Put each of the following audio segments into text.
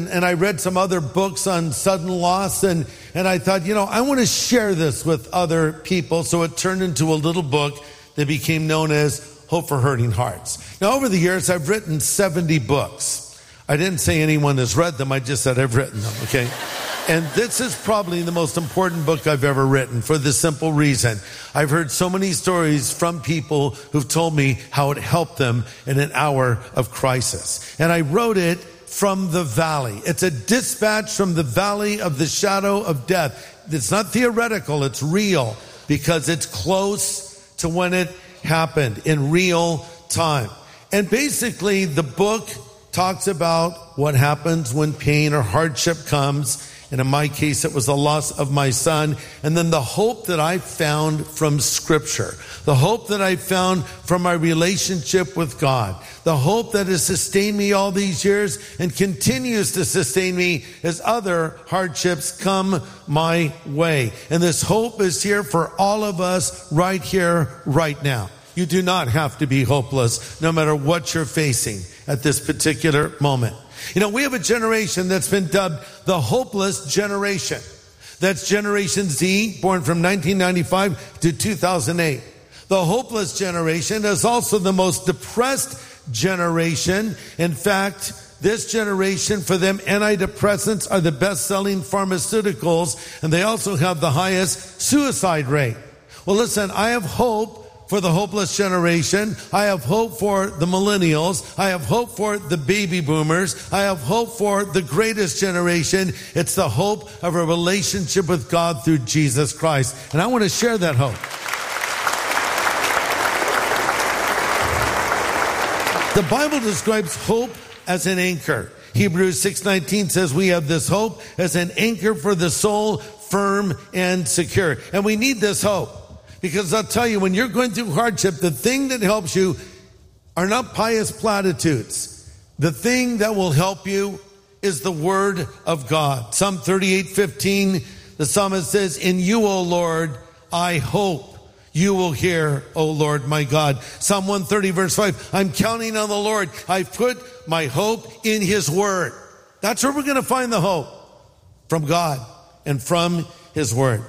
and I read some other books on sudden loss, and I thought, I want to share this with other people. So it turned into a little book that became known as Hope for Hurting Hearts. Now, over the years, I've written 70 books. I didn't say anyone has read them. I just said I've written them, okay? And this is probably the most important book I've ever written for the simple reason. I've heard so many stories from people who've told me how it helped them in an hour of crisis. And I wrote it from the valley. It's a dispatch from the valley of the shadow of death. It's not theoretical, it's real, because it's close to when it happened in real time. And basically, the book talks about what happens when pain or hardship comes. And in my case, it was the loss of my son. And then the hope that I found from Scripture. The hope that I found from my relationship with God. The hope that has sustained me all these years and continues to sustain me as other hardships come my way. And this hope is here for all of us right here, right now. You do not have to be hopeless, no matter what you're facing at this particular moment. We have a generation that's been dubbed the hopeless generation. That's Generation Z, born from 1995 to 2008. The hopeless generation is also the most depressed generation. In fact, this generation, for them, antidepressants are the best-selling pharmaceuticals, and they also have the highest suicide rate. Well, listen, I have hope for the hopeless generation. I have hope for the millennials. I have hope for the baby boomers. I have hope for the greatest generation. It's the hope of a relationship with God through Jesus Christ. And I want to share that hope. The Bible describes hope as an anchor. Hebrews 6:19 says we have this hope as an anchor for the soul, firm and secure. And we need this hope. Because I'll tell you, when you're going through hardship, the thing that helps you are not pious platitudes. The thing that will help you is the Word of God. Psalm 38:15, the psalmist says, "In you, O Lord, I hope. You will hear, O Lord, my God." Psalm 130, verse 5, "I'm counting on the Lord. I've put my hope in His Word." That's where we're going to find the hope, from God and from His Word.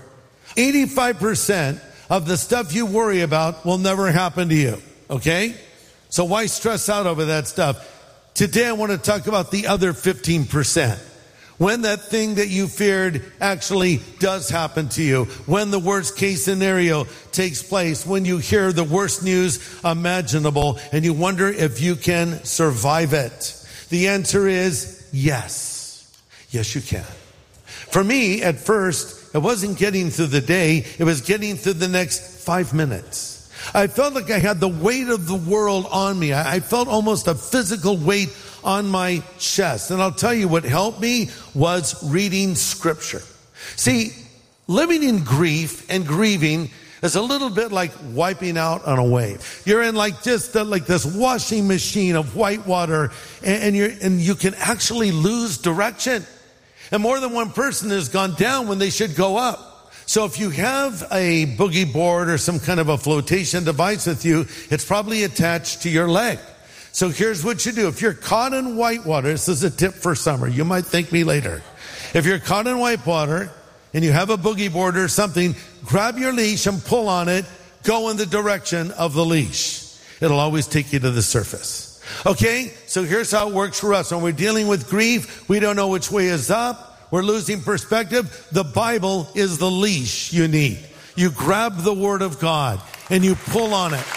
85% of the stuff you worry about will never happen to you, okay? So why stress out over that stuff? Today I want to talk about the other 15%. When that thing that you feared actually does happen to you, when the worst case scenario takes place, when you hear the worst news imaginable and you wonder if you can survive it. The answer is yes. Yes, you can. For me, at first, it wasn't getting through the day. It was getting through the next 5 minutes. I felt like I had the weight of the world on me. I felt almost a physical weight on my chest. And I'll tell you what helped me was reading Scripture. See, living in grief and grieving is a little bit like wiping out on a wave. You're in like this washing machine of white water, and you can actually lose direction. And more than one person has gone down when they should go up. So if you have a boogie board or some kind of a flotation device with you, it's probably attached to your leg. So here's what you do. If you're caught in white water, this is a tip for summer. You might thank me later. If you're caught in white water and you have a boogie board or something, grab your leash and pull on it. Go in the direction of the leash. It'll always take you to the surface. Okay, so here's how it works for us. When we're dealing with grief, we don't know which way is up. We're losing perspective. The Bible is the leash you need. You grab the Word of God and you pull on it.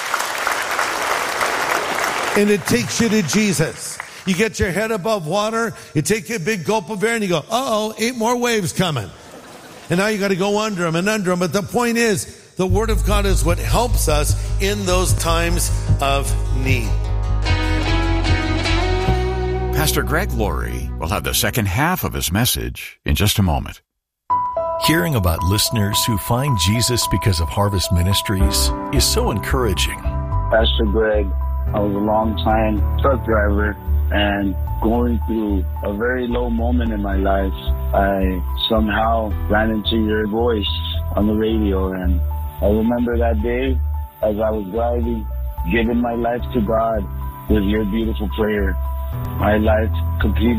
And it takes you to Jesus. You get your head above water, you take a big gulp of air and you go, 8 more waves coming. And now you got to go under them and under them. But the point is, the Word of God is what helps us in those times of need. Pastor Greg Laurie will have the second half of his message in just a moment. Hearing about listeners who find Jesus because of Harvest Ministries is so encouraging. Pastor Greg, I was a long-time truck driver, and going through a very low moment in my life, I somehow ran into your voice on the radio, and I remember that day as I was driving, giving my life to God with your beautiful prayer. My life completely